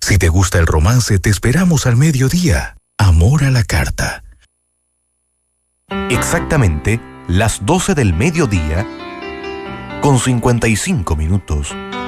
Si te gusta el romance, te esperamos al mediodía. Amor a la carta. Exactamente las 12 del mediodía con 55 minutos.